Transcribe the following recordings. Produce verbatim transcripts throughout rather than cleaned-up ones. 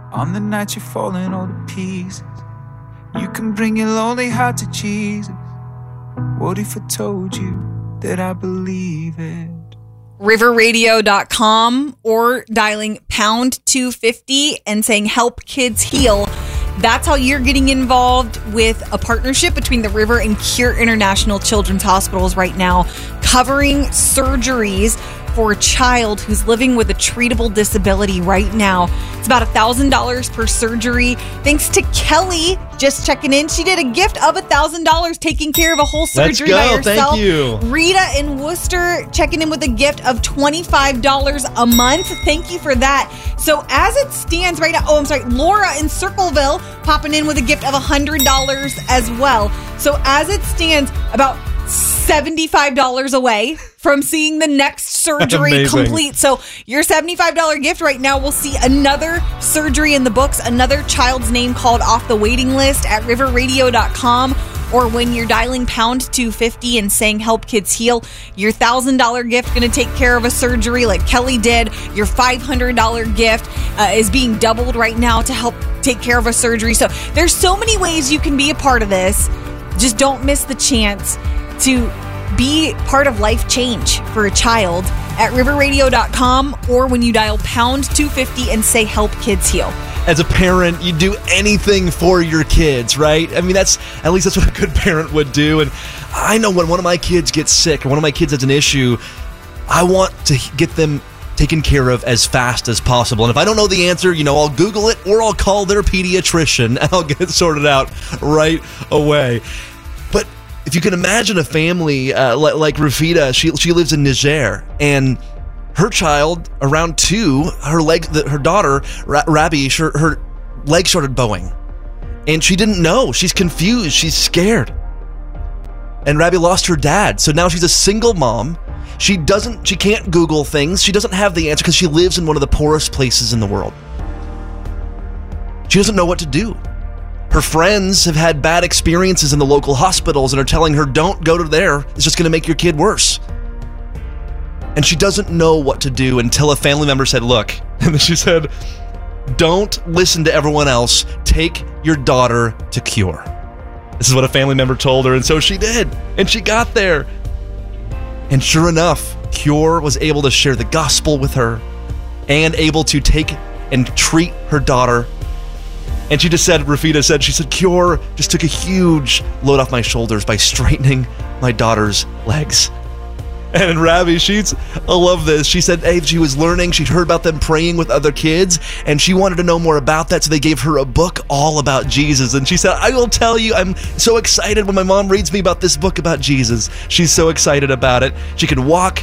On the night you're falling all to pieces, you can bring your lonely heart to Jesus. What if I told you that I believe it? river radio dot com or dialing pound two fifty and saying help kids heal. That's how you're getting involved with a partnership between the River and Cure International Children's Hospitals right now, covering surgeries for a child who's living with a treatable disability right now. It's about one thousand dollars per surgery. Thanks to Kelly just checking in. She did a gift of one thousand dollars taking care of a whole surgery by herself. Thank you. Rita in Worcester checking in with a gift of twenty-five dollars a month. Thank you for that. So as it stands right now, oh, I'm sorry, Laura in Circleville popping in with a gift of one hundred dollars as well. So as it stands, about seventy-five dollars away from seeing the next surgery complete. So your seventy-five dollars gift right now will see another surgery in the books, another child's name called off the waiting list at river radio dot com, or when you're dialing pound two fifty and saying help kids heal. Your one thousand dollars gift going to take care of a surgery like Kelly did. Your five hundred dollars gift uh, is being doubled right now to help take care of a surgery. So there's so many ways you can be a part of this. Just don't miss the chance to be part of life change for a child at river radio dot com or when you dial pound two fifty and say help kids heal. As a parent, you do anything for your kids, right? I mean, that's at least that's what a good parent would do. And I know when one of my kids gets sick or one of my kids has an issue, I want to get them taken care of as fast as possible. And if I don't know the answer, you know, I'll Google it or I'll call their pediatrician and I'll get it sorted out right away. But if you can imagine a family uh, like, like Rafida, she she lives in Niger, and her child, around two, her leg, the, her daughter, Ra- Rabi, her, her leg started bowing, and she didn't know. She's confused. She's scared. And Rabi lost her dad, so now she's a single mom. She doesn't. She can't Google things. She doesn't have the answer because she lives in one of the poorest places in the world. She doesn't know what to do. Her friends have had bad experiences in the local hospitals and are telling her, don't go to there. It's just going to make your kid worse. And she doesn't know what to do until a family member said, look, and then she said, don't listen to everyone else. Take your daughter to Cure. This is what a family member told her. And so she did. And she got there. And sure enough, Cure was able to share the gospel with her and able to take and treat her daughter. And she just said, Rafida said, she said, Cure just took a huge load off my shoulders by straightening my daughter's legs. And Rabi, she's, I love this. She said, hey, she was learning. She'd heard about them praying with other kids, and she wanted to know more about that, so they gave her a book all about Jesus. And she said, I will tell you, I'm so excited when my mom reads me about this book about Jesus. She's so excited about it. She could walk.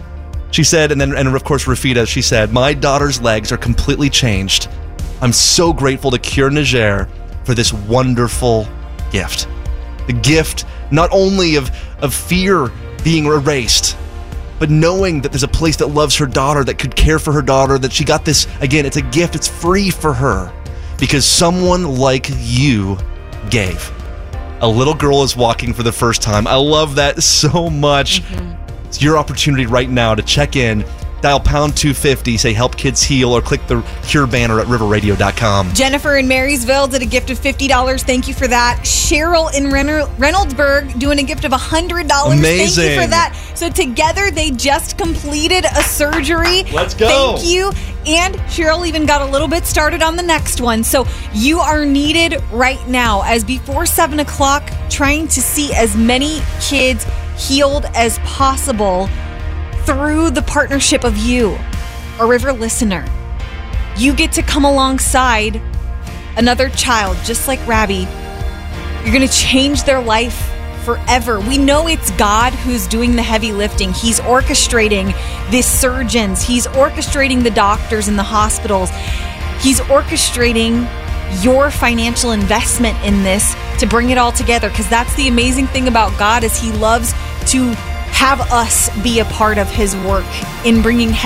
She said, and then, and of course, Rafida, she said, my daughter's legs are completely changed. I'm so grateful to Cure Niger for this wonderful gift. The gift not only of, of fear being erased, but knowing that there's a place that loves her daughter, that could care for her daughter, that she got this, again, it's a gift, it's free for her, because someone like you gave. A little girl is walking for the first time. I love that so much. Mm-hmm. It's your opportunity right now to check in. Dial pound two fifty, say help kids heal, or click the Cure banner at river radio dot com. Jennifer in Marysville did a gift of fifty dollars. Thank you for that. Cheryl in Ren- Reynoldsburg doing a gift of one hundred dollars. Amazing. Thank you for that. So together they just completed a surgery. Let's go. Thank you. And Cheryl even got a little bit started on the next one. So you are needed right now, as before seven o'clock, trying to see as many kids healed as possible through the partnership of you, a River listener. You get to come alongside another child just like Rabi. You're going to change their life forever. We know it's God who's doing the heavy lifting. He's orchestrating the surgeons. He's orchestrating the doctors in the hospitals. He's orchestrating your financial investment in this to bring it all together, because that's the amazing thing about God, is he loves to have us be a part of his work in bringing